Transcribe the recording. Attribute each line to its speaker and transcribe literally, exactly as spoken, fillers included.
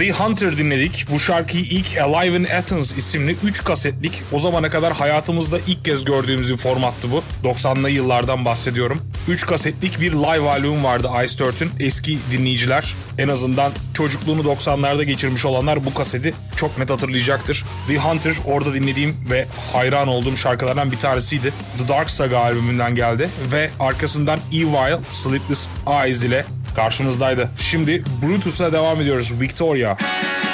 Speaker 1: The Hunter dinledik. Bu şarkıyı ilk Alive in Athens isimli üç kasetlik, o zamana kadar hayatımızda ilk kez gördüğümüz bir formattı bu. doksanlı yıllardan bahsediyorum. üç kasetlik bir live albüm vardı Ice Dirt'ün. Eski dinleyiciler, en azından çocukluğunu doksanlarda geçirmiş olanlar bu kaseti çok net hatırlayacaktır. The Hunter orada dinlediğim ve hayran olduğum şarkılardan bir tanesiydi. The Dark Saga albümünden geldi ve arkasından Evil, Sleepless Eyes ile karşımızdaydı. Şimdi Brutus'la devam ediyoruz. Victoria.